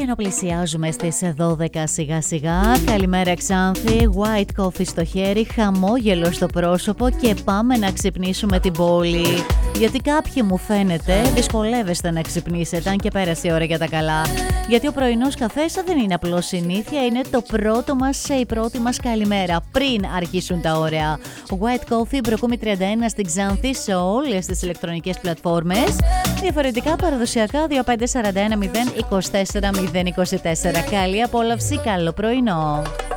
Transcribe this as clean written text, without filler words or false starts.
ενώ πλησιάζουμε στις 12 σιγά σιγά. Καλημέρα Ξάνθη, white coffee στο χέρι, χαμόγελο στο πρόσωπο και πάμε να ξυπνήσουμε την πόλη. Γιατί κάποιοι μου φαίνεται δυσκολεύεστε να ξυπνήσετε, αν και πέρασε η ώρα για τα καλά. Γιατί ο πρωινός καφές δεν είναι απλώς συνήθεια, είναι το πρώτο μας, η πρώτη μας καλημέρα πριν αρχίσουν τα ωραία. White coffee, Μπροκούμη 31 στην Ξάνθη, σε όλες τις ηλεκτρονικές πλατφόρμες. Διαφορετικά παραδοσιακά 2541 024 024. Καλή απόλαυση, καλό πρωινό.